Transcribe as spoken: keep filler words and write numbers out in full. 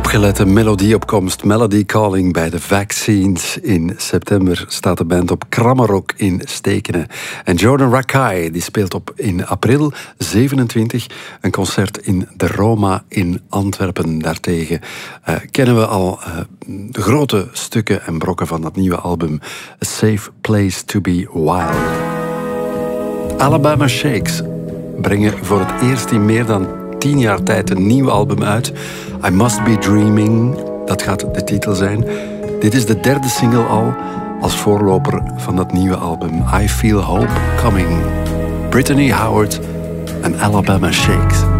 Opgelette melodieopkomst, Melody Calling bij de Vaccines. In september staat de band op Krammerok in Stekene. En Jordan Rakei die speelt op in april zevenentwintig een concert in de Roma in Antwerpen. Daartegen uh, kennen we al uh, de grote stukken en brokken van dat nieuwe album A Safe Place to Be Wild. Alabama Shakes brengen voor het eerst in meer dan tien jaar tijd een nieuw album uit. I Must Be Dreaming, dat gaat de titel zijn. Dit is de derde single al als voorloper van dat nieuwe album. I Feel Hope Coming. Brittany Howard en Alabama Shakes.